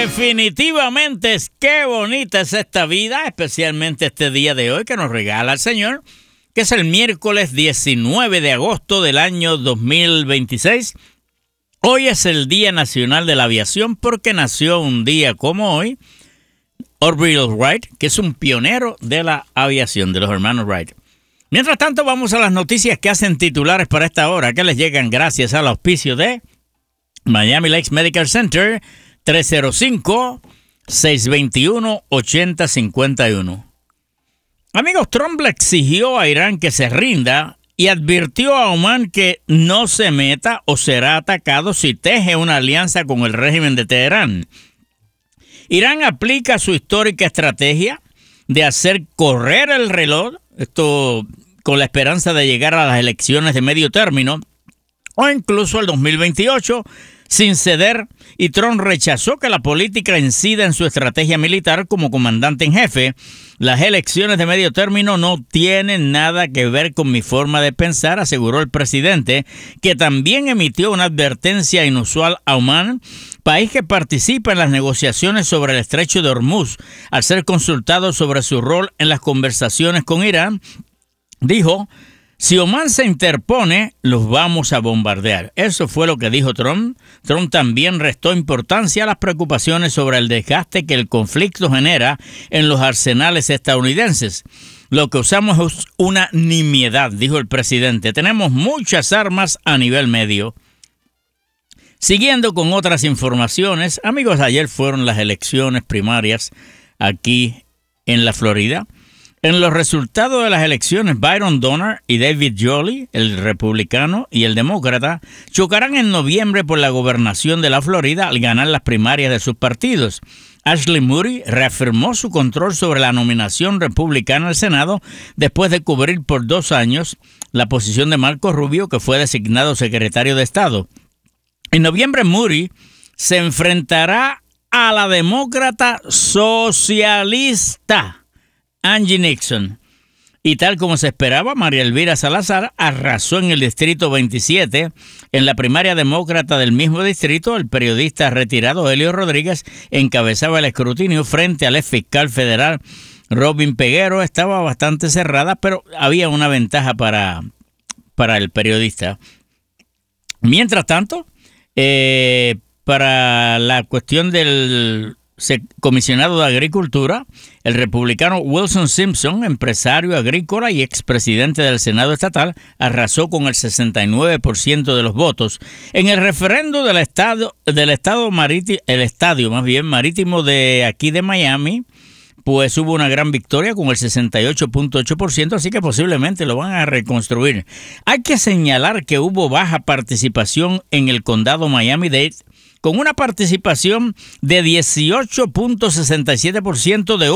Definitivamente es qué bonita es esta vida, especialmente este día de hoy que nos regala el Señor, que es el miércoles 19 de agosto del año 2026. Hoy es el Día Nacional de la Aviación porque nació un día como hoy Orville Wright, que es un pionero de la aviación, de los hermanos Wright. Mientras tanto, vamos a las noticias que hacen titulares para esta hora, que les llegan gracias al auspicio de Miami Lakes Medical Center, 305-621-8051. Amigos, Trump le exigió a Irán que se rinda y advirtió a Omán que no se meta o será atacado si teje una alianza con el régimen de Teherán. Irán aplica su histórica estrategia de hacer correr el reloj, esto con la esperanza de llegar a las elecciones de medio término o incluso al 2028, sin ceder, y Trump rechazó que la política incida en su estrategia militar como comandante en jefe. Las elecciones de medio término no tienen nada que ver con mi forma de pensar, aseguró el presidente, que también emitió una advertencia inusual a Omán, país que participa en las negociaciones sobre el estrecho de Hormuz. Al ser consultado sobre su rol en las conversaciones con Irán, dijo: si Omán se interpone, los vamos a bombardear. Eso fue lo que dijo Trump. Trump también restó importancia a las preocupaciones sobre el desgaste que el conflicto genera en los arsenales estadounidenses. Lo que usamos es una nimiedad, dijo el presidente. Tenemos muchas armas a nivel medio. Siguiendo con otras informaciones, amigos, ayer fueron las elecciones primarias aquí en la Florida. En los resultados de las elecciones, Byron Donner y David Jolley, el republicano y el demócrata, chocarán en noviembre por la gobernación de la Florida al ganar las primarias de sus partidos. Ashley Moody reafirmó su control sobre la nominación republicana al Senado después de cubrir por 2 años la posición de Marco Rubio, que fue designado secretario de Estado. En noviembre, Moody se enfrentará a la demócrata socialista Angie Nixon. Y tal como se esperaba, María Elvira Salazar arrasó en el distrito 27. En la primaria demócrata del mismo distrito, el periodista retirado Helio Rodríguez encabezaba el escrutinio frente al ex fiscal federal Robin Peguero. Estaba bastante cerrada, pero había una ventaja para el periodista. Mientras tanto, para la cuestión del comisionado de Agricultura, el republicano Wilson Simpson, empresario agrícola y expresidente del Senado estatal, arrasó con el 69% de los votos. En el referendo del estadio marítimo de aquí de Miami, pues hubo una gran victoria con el 68.8%, así que posiblemente lo van a reconstruir. Hay que señalar que hubo baja participación en el condado Miami-Dade, con una participación de 18.67% de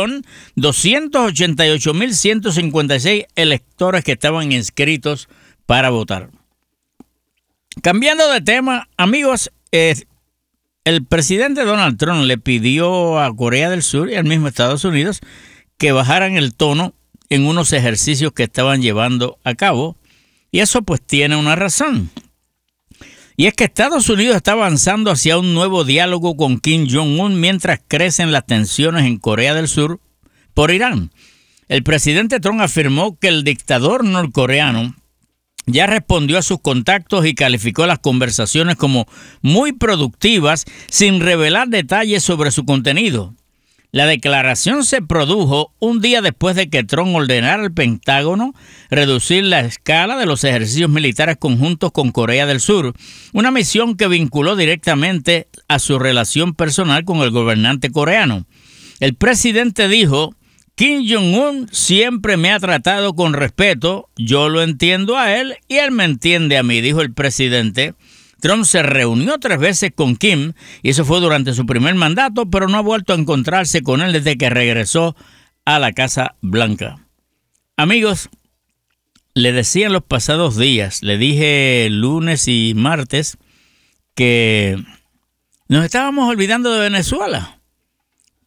1.288.156 electores que estaban inscritos para votar. Cambiando de tema, amigos, el presidente Donald Trump le pidió a Corea del Sur y al mismo Estados Unidos que bajaran el tono en unos ejercicios que estaban llevando a cabo, y eso pues tiene una razón. Y es que Estados Unidos está avanzando hacia un nuevo diálogo con Kim Jong-un mientras crecen las tensiones en Corea del Sur por Irán. El presidente Trump afirmó que el dictador norcoreano ya respondió a sus contactos y calificó las conversaciones como muy productivas sin revelar detalles sobre su contenido. La declaración se produjo un día después de que Trump ordenara al Pentágono reducir la escala de los ejercicios militares conjuntos con Corea del Sur, una misión que vinculó directamente a su relación personal con el gobernante coreano. El presidente dijo: Kim Jong-un siempre me ha tratado con respeto, yo lo entiendo a él y él me entiende a mí, dijo el presidente. Trump se reunió 3 veces con Kim, y eso fue durante su primer mandato, pero no ha vuelto a encontrarse con él desde que regresó a la Casa Blanca. Amigos, le decía en los pasados días, le dije lunes y martes, que nos estábamos olvidando de Venezuela.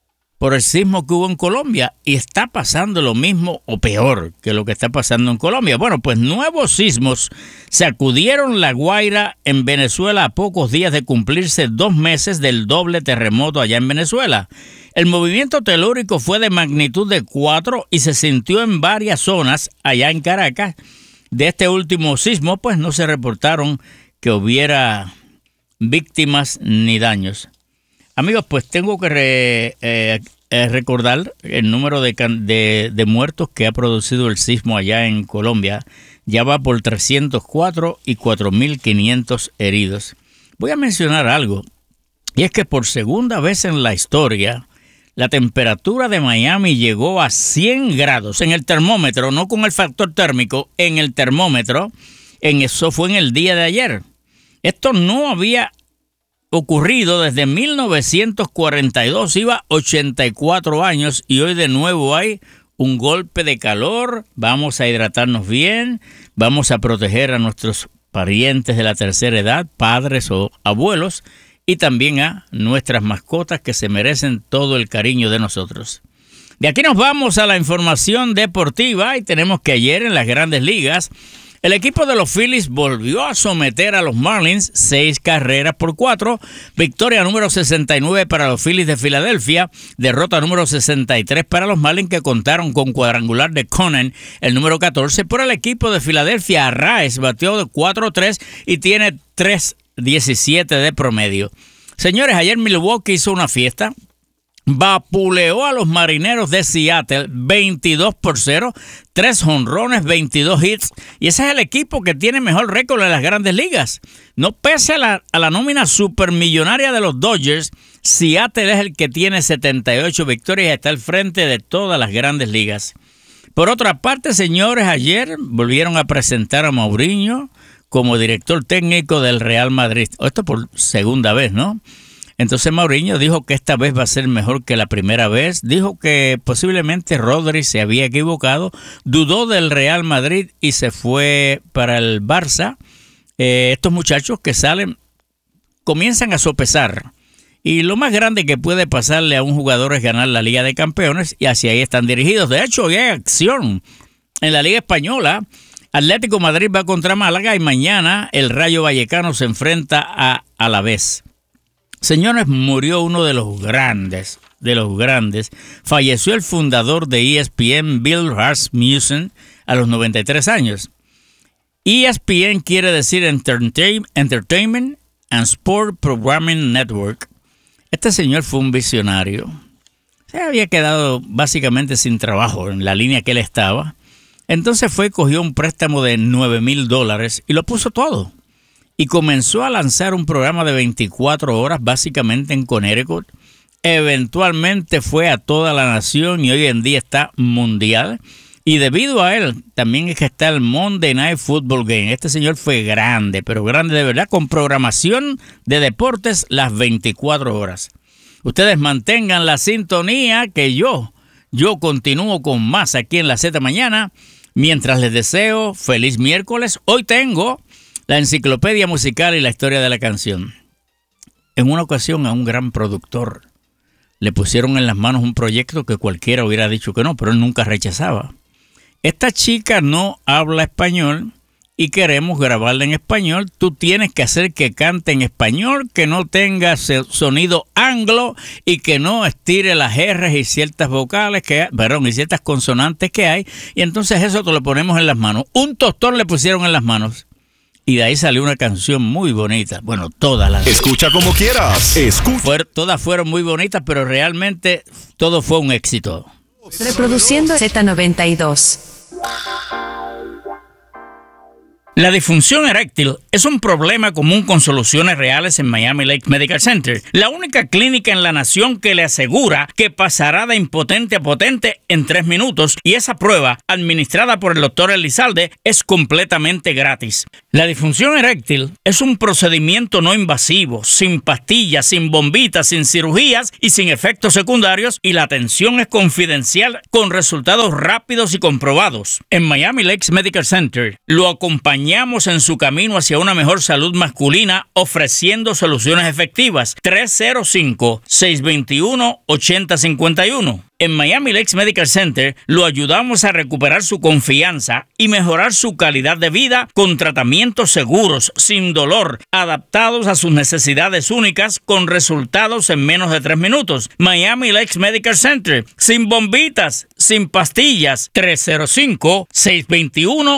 por el sismo que hubo en Colombia, y está pasando lo mismo o peor que lo que está pasando en Colombia. Bueno, pues nuevos sismos sacudieron La Guaira en Venezuela a pocos días de cumplirse 2 meses del doble terremoto allá en Venezuela. El movimiento telúrico fue de magnitud de 4 y se sintió en varias zonas allá en Caracas. De este último sismo, pues no se reportaron que hubiera víctimas ni daños. Amigos, pues tengo que recordar el número de muertos que ha producido el sismo allá en Colombia. Ya va por 304 y 4.500 heridos. Voy a mencionar algo, y es que por segunda vez en la historia, la temperatura de Miami llegó a 100 grados en el termómetro, no con el factor térmico, en el termómetro. Eso fue en el día de ayer. Esto no había ocurrido desde 1942, iba 84 años y hoy de nuevo hay un golpe de calor. Vamos a hidratarnos bien, vamos a proteger a nuestros parientes de la tercera edad, padres o abuelos, y también a nuestras mascotas que se merecen todo el cariño de nosotros. De aquí nos vamos a la información deportiva y tenemos que ayer en las Grandes Ligas el equipo de los Phillies volvió a someter a los Marlins 6 carreras por 4. Victoria número 69 para los Phillies de Filadelfia. Derrota número 63 para los Marlins, que contaron con cuadrangular de Conan, el número 14. Por el equipo de Filadelfia, Arraez batió de 4-3 y tiene 3.17 de promedio. Señores, ayer Milwaukee hizo una fiesta. Vapuleó a los Marineros de Seattle 22-0, 3 jonrones, 22 hits, y ese es el equipo que tiene mejor récord en las Grandes Ligas. No pese a la nómina supermillonaria de los Dodgers, Seattle es el que tiene 78 victorias y está al frente de todas las Grandes Ligas. Por otra parte, señores, ayer volvieron a presentar a Mourinho como director técnico del Real Madrid. Esto por segunda vez, ¿no? Entonces Mourinho dijo que esta vez va a ser mejor que la primera vez. Dijo que posiblemente Rodri se había equivocado. Dudó del Real Madrid y se fue para el Barça. Estos muchachos que salen comienzan a sopesar. Y lo más grande que puede pasarle a un jugador es ganar la Liga de Campeones, y hacia ahí están dirigidos. De hecho, hoy hay acción en la Liga Española. Atlético Madrid va contra Málaga y mañana el Rayo Vallecano se enfrenta a Alavés. Señores, murió uno de los grandes. Falleció el fundador de ESPN, Bill Rasmussen, a los 93 años. ESPN quiere decir Entertainment and Sport Programming Network. Este señor fue un visionario. Se había quedado básicamente sin trabajo en la línea que él estaba. Entonces cogió un préstamo de $9,000 y lo puso todo. Y comenzó a lanzar un programa de 24 horas básicamente en Connecticut. Eventualmente fue a toda la nación y hoy en día está mundial. Y debido a él también es que está el Monday Night Football Game. Este señor fue grande, pero grande de verdad, con programación de deportes las 24 horas. Ustedes mantengan la sintonía que yo continúo con más aquí en la Z Mañana. Mientras les deseo feliz miércoles. Hoy tengo la enciclopedia musical y la historia de la canción. En una ocasión a un gran productor le pusieron en las manos un proyecto que cualquiera hubiera dicho que no, pero él nunca rechazaba. Esta chica no habla español y queremos grabarla en español. Tú tienes que hacer que cante en español, que no tenga sonido anglo y que no estire las R's y ciertas vocales y ciertas consonantes que hay. Y entonces eso te lo ponemos en las manos. Un tostón le pusieron en las manos. Y de ahí salió una canción muy bonita. Bueno, todas las... Escucha como quieras. Todas fueron muy bonitas, pero realmente todo fue un éxito. Reproduciendo Z92. La disfunción eréctil es un problema común con soluciones reales en Miami Lakes Medical Center, la única clínica en la nación que le asegura que pasará de impotente a potente en 3 minutos, y esa prueba, administrada por el doctor Elizalde, es completamente gratis. La disfunción eréctil es un procedimiento no invasivo, sin pastillas, sin bombitas, sin cirugías y sin efectos secundarios, y la atención es confidencial con resultados rápidos y comprobados. En Miami Lakes Medical Center lo acompañamos en su camino hacia una mejor salud masculina, ofreciendo soluciones efectivas. 305-621-8051. En Miami Lakes Medical Center lo ayudamos a recuperar su confianza y mejorar su calidad de vida con tratamientos seguros, sin dolor, adaptados a sus necesidades únicas, con resultados en menos de 3 minutos. Miami Lakes Medical Center, sin bombitas, sin pastillas.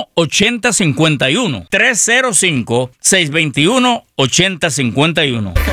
305-621-8051. 305-621-8051.